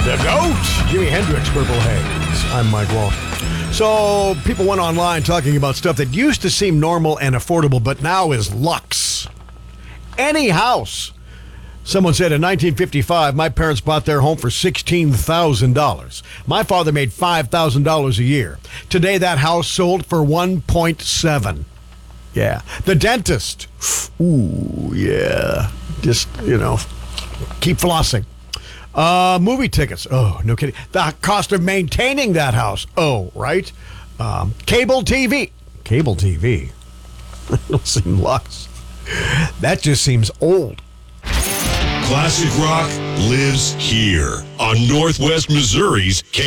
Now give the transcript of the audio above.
The GOAT, Jimi Hendrix, Purple Haze. I'm Mike Walsh. So, people went online talking about stuff that used to seem normal and affordable, but now is luxe. Any house. Someone said in 1955, my parents bought their home for $16,000. My father made $5,000 a year. Today, that house sold for $1.7. Yeah. The dentist. Ooh, yeah. Just, keep flossing. Movie tickets. Oh, no kidding. The cost of maintaining that house. Oh, right. Cable TV. Cable TV. That don't seem luxe. That just seems old. Classic rock lives here on Northwest Missouri's